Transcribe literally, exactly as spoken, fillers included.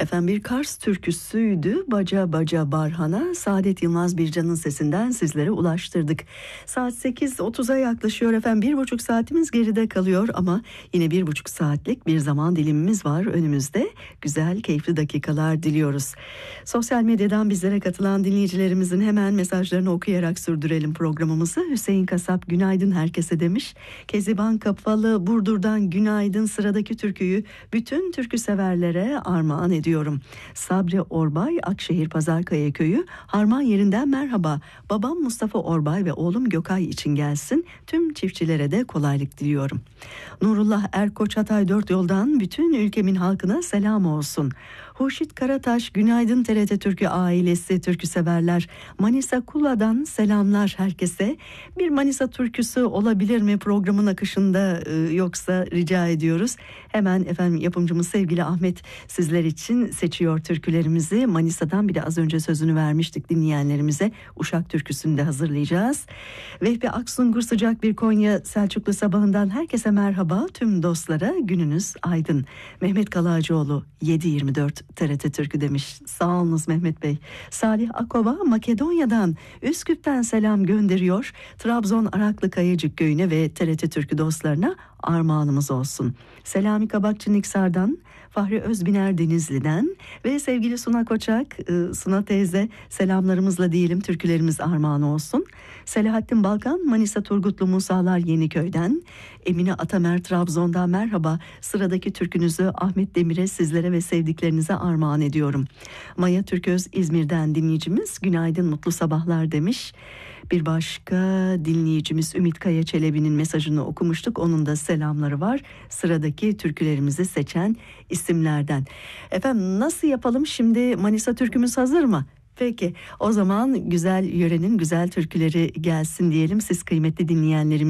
Efendim bir Kars türküsüydü. Baca Baca Barhan'a Saadet Yılmaz Bircan'ın sesinden sizlere ulaştırdık. Saat sekiz otuza yaklaşıyor efendim. Bir buçuk saatimiz geride kalıyor ama yine bir buçuk saatlik bir zaman dilimimiz var önümüzde. Güzel, keyifli dakikalar diliyoruz. Sosyal medyadan bizlere katılan dinleyicilerimizin hemen mesajlarını okuyarak sürdürelim programımızı. Hüseyin Kasap günaydın herkese demiş. Keziban Kapalı Burdur'dan günaydın, sıradaki türküyü bütün türkü severlere armağan ediyorum. Sabri Orbay Akşehir Pazarkaya Köyü Harman yerinden merhaba. Babam Mustafa Orbay ve oğlum Gökay için gelsin. Tüm çiftçilere de kolaylık diliyorum. Nurullah Erkoç Hatay Dört Yoldan bütün ülkemin halkına selam olsun. Hurşit Karataş günaydın T R T Türkü ailesi, türkü severler. Manisa Kula'dan selamlar herkese. Bir Manisa türküsü olabilir mi programın akışında, e, yoksa rica ediyoruz. Hemen efendim yapımcımız sevgili Ahmet sizler için seçiyor türkülerimizi. Manisa'dan bir de az önce sözünü vermiştik dinleyenlerimize. Uşak türküsünü de hazırlayacağız. Vehbi Aksungur sıcak bir Konya Selçuklu sabahından herkese merhaba. Tüm dostlara gününüz aydın. Mehmet Kalacıoğlu yedi yirmi dört T R T Türkü demiş. Sağ olunuz Mehmet Bey. Salih Akova Makedonya'dan Üsküp'ten selam gönderiyor. Trabzon Araklı Kayacık köyüne ve T R T Türkü dostlarına armağanımız olsun. Selami Kabakçı Niksar'dan, Fahri Özbiner Denizli'den ve sevgili Suna Koçak, Suna teyze selamlarımızla diyelim türkülerimiz armağan olsun. Selahattin Balkan Manisa Turgutlu Musalar Yeniköy'den, Emine Atamer Trabzon'dan merhaba. Sıradaki türkünüzü Ahmet Demir'e, sizlere ve sevdiklerinize armağan ediyorum. Maya Türköz İzmir'den dinleyicimiz günaydın mutlu sabahlar demiş. Bir başka dinleyicimiz Ümit Kaya Çelebi'nin mesajını okumuştuk. Onun da selamları var. Sıradaki türkülerimizi seçen isimlerden. Efendim nasıl yapalım şimdi, Manisa türkümüz hazır mı? Peki o zaman güzel yörenin güzel türküleri gelsin diyelim siz kıymetli dinleyenlerimiz.